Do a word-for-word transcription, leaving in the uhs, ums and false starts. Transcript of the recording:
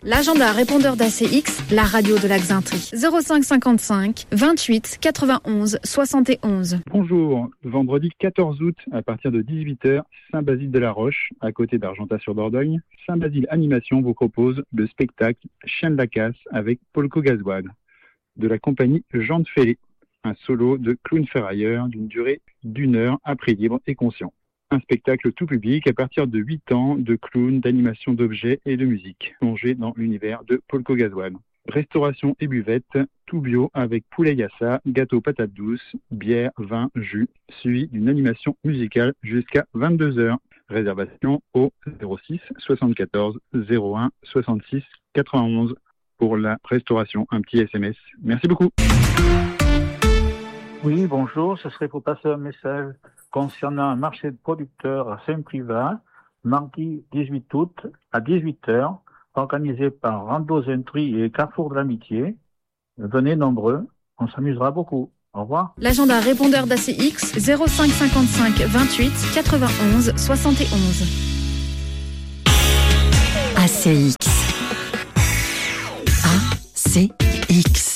L'agenda répondeur d'A C X, la radio de la Xaintrie. zéro cinq cinquante-cinq vingt-huit quatre-vingt-onze soixante et onze. Bonjour, vendredi quatorze août à partir de dix-huit heures, Saint-Basile-de-la-Roche, à côté d'Argentat-sur-Dordogne. Saint-Basile Animation vous propose le spectacle Chien de la casse avec Polko Gasoil de la compagnie Jean de Fellé. Un solo de clown ferrailleur d'une durée d'une heure à prix libre et conscient. Un spectacle tout public à partir de huit ans de clown, d'animation d'objets et de musique, plongé dans l'univers de Polko Gasoil. Restauration et buvette, tout bio avec poulet yassa, gâteau patate douce, bière, vin, jus, suivi d'une animation musicale jusqu'à vingt-deux heures. Réservation au zéro six soixante-quatorze zéro un soixante-six quatre-vingt-onze pour la restauration. Un petit S M S. Merci beaucoup. Oui, bonjour, ce serait pour passer un message concernant un marché de producteurs à Saint-Privat, mardi dix-huit août à dix-huit heures, organisé par Rando Zentry et Carrefour de l'Amitié. Venez nombreux, on s'amusera beaucoup. Au revoir. L'agenda répondeur d'A C X, zéro cinq cinquante-cinq vingt-huit quatre-vingt-onze soixante et onze. A C X. A C X.